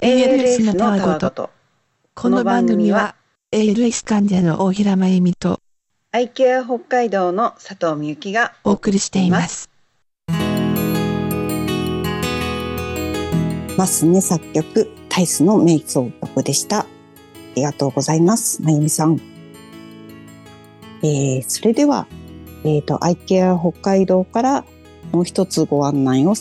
ALS のたわごと。この番組は ALS 患者の大平真由美とアイケア北海道の佐藤美由紀がお送りしています。 マスネ作曲タイスの瞑想曲でした。ありがとうございます、真由美さん。それでは、アイケア北海道からもう一つご案内を